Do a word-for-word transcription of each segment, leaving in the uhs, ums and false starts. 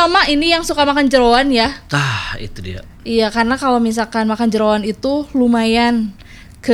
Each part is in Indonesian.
terutama ini yang suka makan jeroan ya. Tah, itu dia. Iya, karena kalau misalkan makan jeroan itu lumayan ke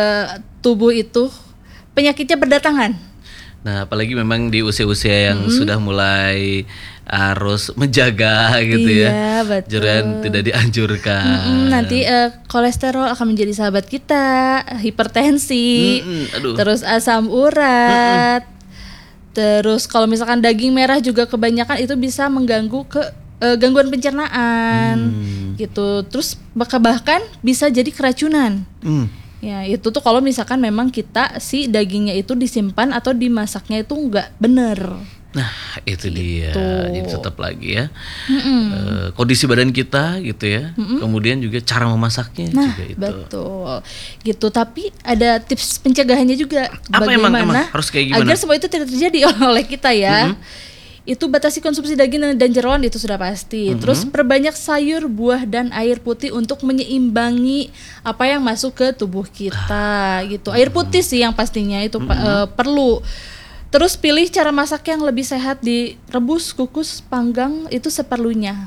tubuh itu penyakitnya berdatangan. Nah, apalagi memang di usia-usia yang mm-hmm. sudah mulai harus menjaga gitu iya, ya. Betul. Jeroan tidak dianjurkan. Mm-mm, nanti uh, kolesterol akan menjadi sahabat kita, hipertensi, Mm-mm, aduh. terus asam urat, Mm-mm. terus kalau misalkan daging merah juga kebanyakan itu bisa mengganggu ke uh, gangguan pencernaan, hmm. gitu. Terus bahkan bisa jadi keracunan. Mm. Ya itu tuh kalau misalkan memang kita si dagingnya itu disimpan atau dimasaknya itu nggak bener. Nah itu gitu. Dia, jadi tetap lagi ya uh, kondisi badan kita gitu ya, Mm-mm. kemudian juga cara memasaknya nah, juga itu. Betul, gitu. Tapi ada tips pencegahannya juga. Apa bagaimana emang, emang harus kayak gimana? Agar semua itu tidak terjadi oleh kita ya. Mm-hmm. Itu batasi konsumsi daging dan jeroan itu sudah pasti. Mm-hmm. Terus perbanyak sayur, buah dan air putih untuk menyeimbangi apa yang masuk ke tubuh kita gitu. Air putih sih yang pastinya itu mm-hmm. uh, perlu. Terus pilih cara masak yang lebih sehat, direbus, kukus, panggang itu seperlunya.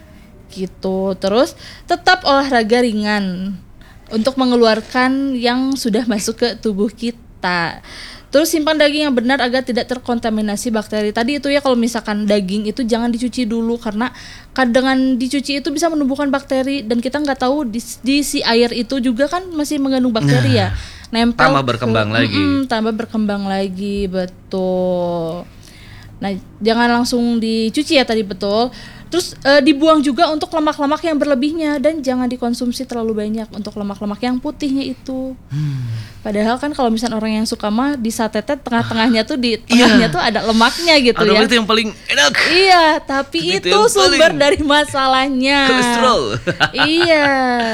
Gitu. Terus tetap olahraga ringan untuk mengeluarkan yang sudah masuk ke tubuh kita. Terus simpan daging yang benar agar tidak terkontaminasi bakteri. Tadi itu ya kalau misalkan daging itu jangan dicuci dulu karena dengan dicuci itu bisa menumbuhkan bakteri dan kita nggak tahu di, di si air itu juga kan masih mengandung bakteri nah. ya. Nempel tambah berkembang ke, lagi mm, tambah berkembang lagi betul. Nah jangan langsung dicuci ya tadi betul. Terus e, dibuang juga untuk lemak-lemak yang berlebihnya dan jangan dikonsumsi terlalu banyak untuk lemak-lemak yang putihnya itu. Hmm. Padahal kan kalau misalnya orang yang suka mah di sate-tet tengah-tengahnya tuh di tengahnya iya. tuh ada lemaknya gitu ada ya. Itu yang paling enak. Iya, tapi itu, itu sumber dari masalahnya. Kolesterol. Iya.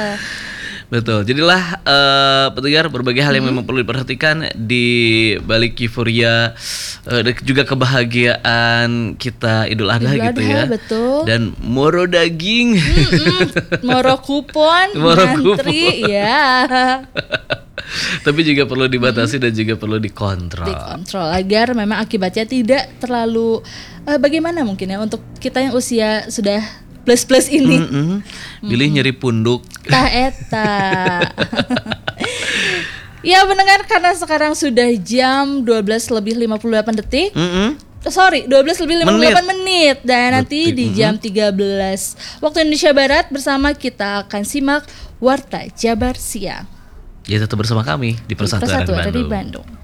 Betul, jadilah uh, pendengar berbagai hal yang mm-hmm. memang perlu diperhatikan di balik euforia uh, dan juga kebahagiaan kita Idul Adha Idul gitu Adha, ya. Betul. Dan moro daging, mm-hmm. moro kupon, moro ngantri, kupon. ya. Tapi juga perlu dibatasi mm-hmm. dan juga perlu dikontrol. Dikontrol agar memang akibatnya tidak terlalu uh, bagaimana mungkin ya untuk kita yang usia sudah plus-plus ini. Mm-hmm. Bilih mm-hmm. nyeri punduk. Tah eta. Ya mendengar karena sekarang sudah jam dua belas lebih lima puluh delapan detik. Mm-hmm. Sorry, dua belas lebih lima puluh delapan menit. menit. Dan nanti Betik. di jam tiga belas waktu Indonesia Barat bersama kita akan simak Warta Jabar Siang. Ya tetap bersama kami di Persatuan Persatuan dari Bandung. Bandung.